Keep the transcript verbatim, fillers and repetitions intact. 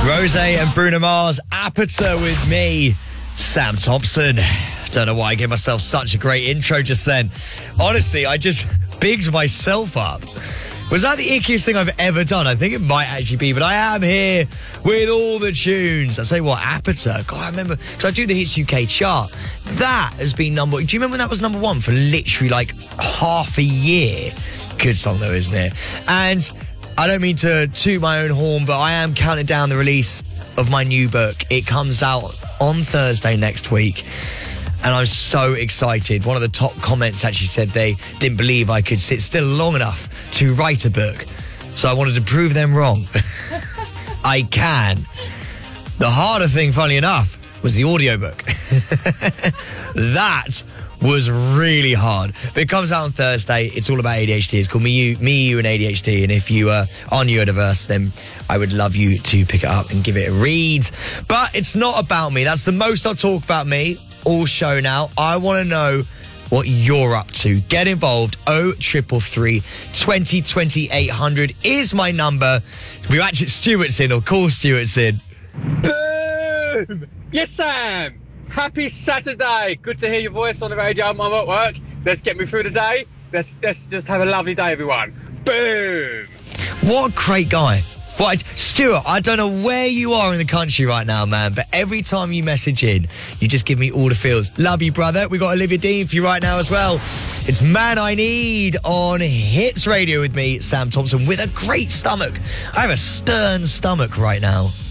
Rose and Bruno Mars, Apata with me, Sam Thompson. Don't know why I gave myself such a great intro just then. Honestly, I just bigged myself up. Was that the ickiest thing I've ever done? I think it might actually be, but I am here with all the tunes. I say what, Apata. God, I remember, because I do the Hits U K chart. That has been number, do you remember when that was number one for literally like half a year? Good song though, isn't it? And I don't mean to toot my own horn, but I am counting down the release of my new book. It comes out on Thursday next week. And I'm so excited. One of the top comments actually said they didn't believe I could sit still long enough to write a book. So I wanted to prove them wrong. I can. The harder thing, funnily enough, was the audiobook. That was really hard. But it comes out on Thursday. It's all about A D H D. It's called Me, You, Me, You and A D H D. And if you are on Neurodiverse, then I would love you to pick it up and give it a read. But it's not about me. That's the most I'll talk about me all show now. I want to know what you're up to. Get involved. oh triple three, twenty, twenty, eight hundred is my number. We match it Stuart's in or call Stuart's in. Boom! Yes, Sam! Happy Saturday! Good to hear your voice on the radio. I'm at work. Let's get me through the day. Let's, let's just have a lovely day, everyone. Boom! What a great guy. What, Stuart, I don't know where you are in the country right now, man, but every time you message in, you just give me all the feels. Love you, brother. We got Olivia Dean for you right now as well. It's Man I Need on Hits Radio with me, Sam Thompson, with a great stomach. I have a stern stomach right now.